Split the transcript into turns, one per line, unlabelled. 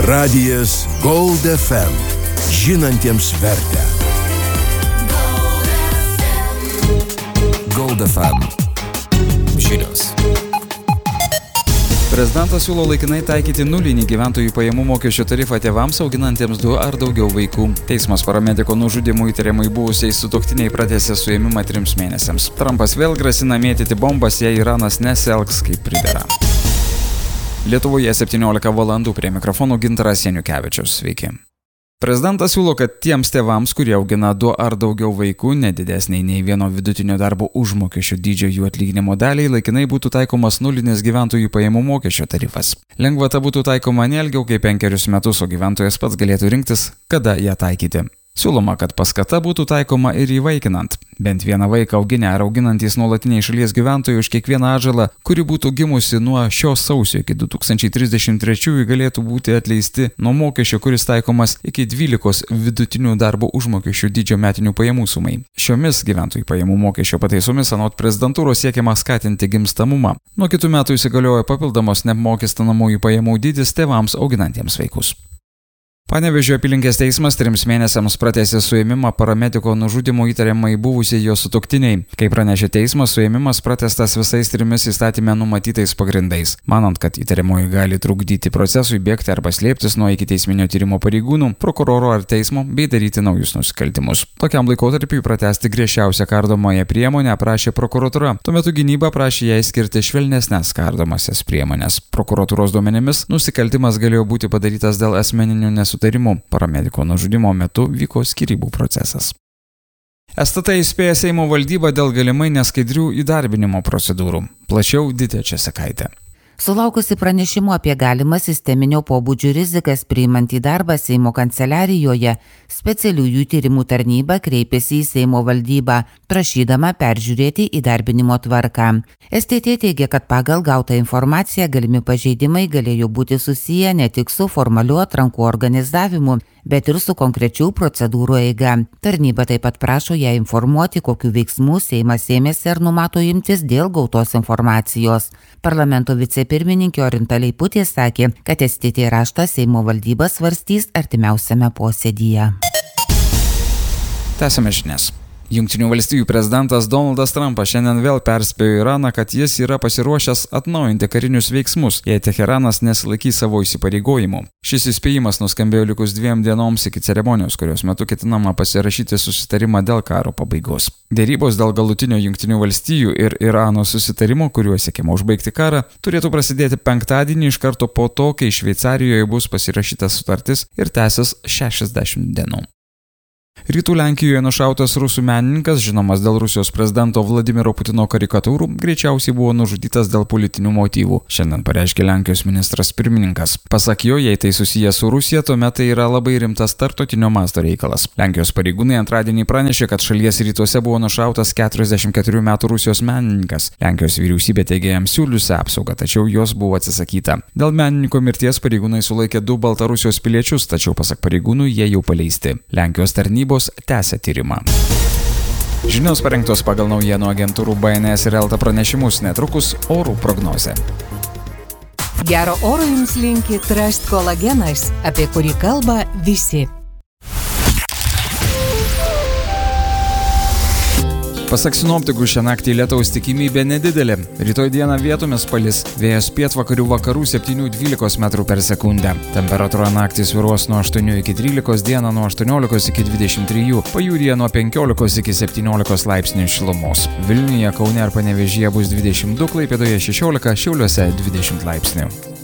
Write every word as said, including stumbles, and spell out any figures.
Radijas Gold F M. Žinantiems vertę. Gold F M. Žinios.
Prezidentas siūlo laikinai taikyti nulinį gyventojų pajamų mokesčio tarifą tėvams auginantiems du ar daugiau vaikų. Teismas paramediko nužudimų įtariamai buvusiai sutuoktiniai pratęsė suėmimą trims mėnesiams. Trumpas vėl grasina mėtyti bombas, jei Iranas nesielgs kaip pridera. Lietuvoje septyniolika valandų, prie mikrofonų Gintaras Janukevičius. Sveiki. Prezidentas siūlo, kad tiems tėvams, kurie augina du ar daugiau vaikų, nedidesniai nei vieno vidutinio darbo užmokesčio dydžio jų atlyginimo daliai, laikinai būtų taikomas nulinis gyventojų pajamų mokesčio tarifas. Lengvata būtų taikoma ne ilgiau kaip penkerius metus, o gyventojas pats galėtų rinktis, kada ją taikyti. Siūloma, kad paskata būtų taikoma ir įvaikinant. Bent vieną vaiką auginę ar auginantys nuolatiniai šalies gyventojai už kiekvieną atžalą, kuri būtų gimusi nuo šios sausio iki du tūkstančiai trisdešimt trečiųjų, galėtų būti atleisti nuo mokesčio, kuris taikomas iki dvylikos vidutinių darbo užmokesčių dydžio metinių pajamų sumai. Šiomis gyventojų pajamų mokesčio pataisomis anot prezidentūros siekiama skatinti gimstamumą. Nuo kitų metų įsigalioja papildomos neapmokestinamųjų pajamų dydis tėvams auginantiems vaikus. Panevėžio apylinkės teismas trims mėnesiams pratęsė suėmimą paramediko nužudimų įtariamai buvusiai jo sutuoktiniai. Kaip pranešė teismas, suėmimas pratęstas visais trimis įstatyme numatytais pagrindais. Manant, kad įtariamoji gali trukdyti procesui, bėgti arba slėptis nuo ikiteisminio tyrimo pareigūnų, prokuroro ar teismo bei daryti naujus nusikaltimus. Tokiam laikotarpiui pratęsti griežčiausią kardomąją priemonę prašė prokuratūra. Tuo metu gynyba prašė jai skirti švelnesnes kardomąsias priemonės. Prokuratūros duomenimis nusikaltimas galėjo būti padarytas dėl asmeninių nesutarimų. Paramediko nužudimo metu vyko skyrybų procesas. S T T įspėja Seimo valdybą dėl galimai neskaidrių įdarbinimo procedūrų. Plačiau Ditė Česakaitė.
Sulaukusi pranešimo apie galimą sisteminio pobūdžio rizikas priimant į darbą Seimo kanceliarijoje, specialiųjų tyrimų tarnyba kreipėsi į Seimo valdybą, prašydama peržiūrėti įdarbinimo tvarką. S T T teigia, kad pagal gautą informaciją galimi pažeidimai galėjo būti susiję ne tik su formaliu atrankų organizavimu, bet ir su konkrečių procedūrų eiga. Tarnyba taip pat prašo ją informuoti, kokiu veiksmu Seimas ėmėsi ar numato imtis dėl gautos informacijos. Parlamento vicepirmininkė Orinta Leiputė sakė, kad S T T raštą Seimo valdyba svarstys artimiausiame posėdyje.
Tęsiame žinias. Jungtinių valstijų prezidentas Donaldas Trumpas šiandien vėl perspėjo Iraną, kad jis yra pasiruošęs atnaujinti karinius veiksmus, jei Teheranas nesilaikys savo įsipareigojimų. Šis įspėjimas nuskambėjo likus dviem dienoms iki ceremonijos, kurios metu ketinama pasirašyti susitarimą dėl karo pabaigos. Dėrybos dėl galutinio Jungtinių valstijų ir Irano susitarimo, kuriuo siekiama užbaigti karą, turėtų prasidėti penktadienį iš karto po to, kai Šveicarijoje bus pasirašyta sutartis ir tęsis šešiasdešimt dienų. Rytų Lenkijoje nušautas rusų menininkas, žinomas dėl Rusijos prezidento Vladimiro Putino karikatūrų, greičiausiai buvo nužudytas dėl politinių motyvų. Šiandien pareiškė Lenkijos ministras pirmininkas. Pasak jo, jei tai susijęs su Rusija, tuomet tai yra labai rimtas tarptautinio masto reikalas. Lenkijos pareigūnai antradienį pranešė, kad šalies rytuose buvo nušautas keturiasdešimt keturių metų Rusijos menininkas. Lenkijos vyriausybė teigė jam siūliusi apsaugą, tačiau jos buvo atsisakyta. Dėl menininko mirties pareigūnai sulaikė du Baltarusijos piliečius, tačiau pasak pareigūnų jie jau paleisti. Lenkijos tarnybos tęsia tyrimą. Žinios parengtos pagal naujienų agentūrų B N S ir Elta pranešimus, netrukus orų prognozė.
Gero oro jums linki Trust kolagenas, apie kurį kalba visi.
Pasak sinoptikų, šią naktį lietaus tikimybė nedidelė. Rytoj dieną vietomis palis, vėjas pietvakarių vakarų septynių dvylikos metrų per sekundę. Temperatūra naktį svyruos nuo aštuonių iki trylikos, dieną nuo aštuoniolikos iki dvidešimt trijų, pajūryje nuo penkiolikos iki septyniolikos laipsnių šilumos. Vilniuje, Kaune ir Panevėžyje bus dvidešimt du, Klaipėdoje šešiolika, Šiauliuose dvidešimt laipsnių.